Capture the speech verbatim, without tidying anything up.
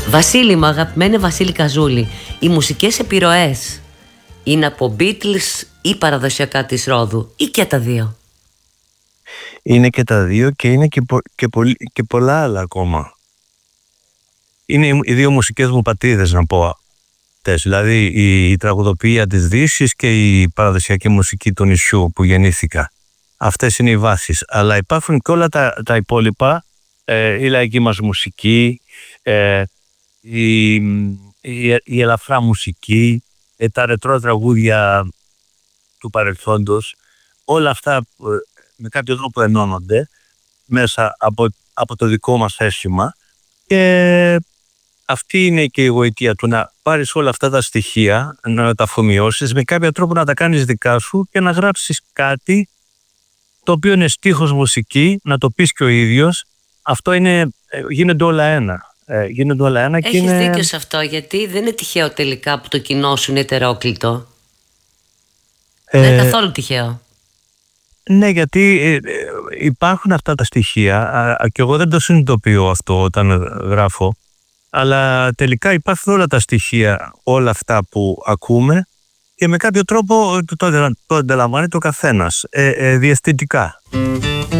Βασίλη μου, αγαπημένη Βασίλη Καζούλη, οι μουσικές επιρροές είναι από Beatles ή παραδοσιακά της Ρόδου ή και τα δύο? Είναι και τα δύο και είναι και, πο, και, πολλ, και πολλά άλλα ακόμα. Είναι οι δύο μουσικές μου πατρίδες, να πω. Δηλαδή η, η τραγουδοποιία της Δύσης και η παραδοσιακή μουσική του νησιού που γεννήθηκα. Αυτές είναι οι βάσεις. Αλλά υπάρχουν και όλα τα, τα υπόλοιπα, ε, η λαϊκή μας μουσική, ε, η, η, η ελαφρά μουσική, ε, τα ρετρό τραγούδια του παρελθόντος. Όλα αυτά ε, με κάποιο τρόπο ενώνονται μέσα από, από το δικό μας αίσθημα και αυτή είναι και η γοητεία του, να πάρεις όλα αυτά τα στοιχεία, να τα αφομοιώσεις, με κάποιο τρόπο να τα κάνεις δικά σου και να γράψεις κάτι το οποίο είναι στίχος, μουσική, να το πεις και ο ίδιος. Αυτό είναι, γίνονται όλα ένα. Ε, γίνονται όλα ένα. Έχεις και είναι... δίκιο σε αυτό, γιατί δεν είναι τυχαίο τελικά που το κοινό σου είναι ετερόκλητο. Ε, δεν είναι καθόλου τυχαίο. Ναι, γιατί ε, υπάρχουν αυτά τα στοιχεία α, και εγώ δεν το συνειδητοποιώ αυτό όταν γράφω, αλλά τελικά υπάρχουν όλα τα στοιχεία, όλα αυτά που ακούμε και με κάποιο τρόπο το, το, το αντιλαμβάνει το καθένας, ε, ε, διαισθητικά.